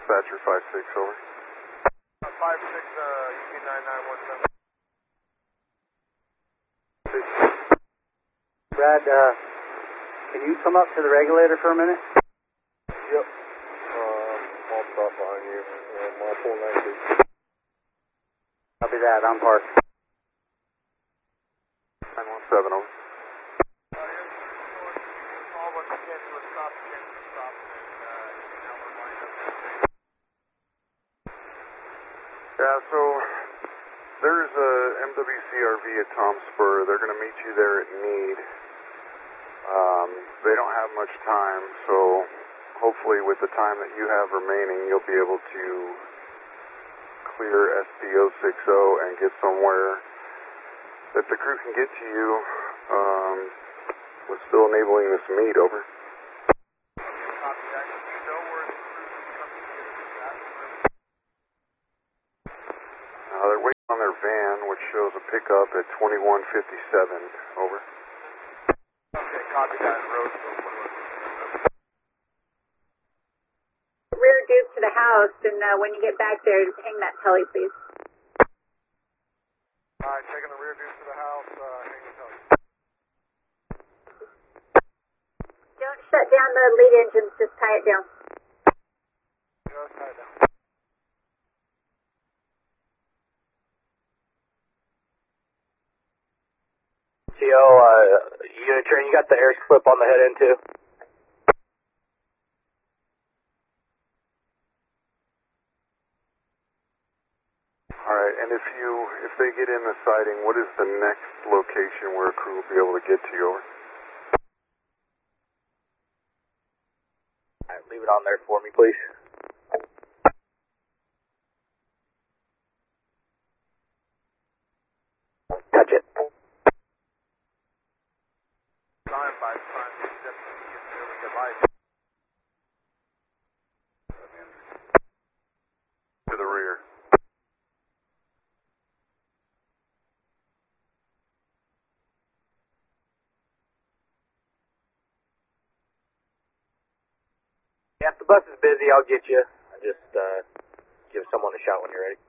Dispatcher 5-6, over. 5-6, UP 9917. Brad, can you come up to the regulator for a minute? Yep. I'll stop behind you. Mile 490. Copy that, I'm parked. 917, over. Yeah, so there's a MWCRV at Tom Spur. They're going to meet you there at Need. They don't have much time, so hopefully with the time that you have remaining, you'll be able to clear SPO60 and get somewhere that the crew can get to you with still enabling this meet, over. They're waiting on their van, which shows a pickup at 2157, over. Okay, copy that, road. Rear Duke to the house, and when you get back there, hang that telly, please. Alright, taking the rear Duke to the house, hang the telly. Don't shut down the lead engines, just tie it down. Just tie it down. CO, unit train, you got the air clip on the head end too? Alright, and if they get in the sighting, what is the next location where a crew will be able to get to you, over? Alright, leave it on there for me, please. Touch it. Time by time, deputy is doing the light. To the rear. Yeah, if the bus is busy, I'll get you. Just give someone a shot when you're ready.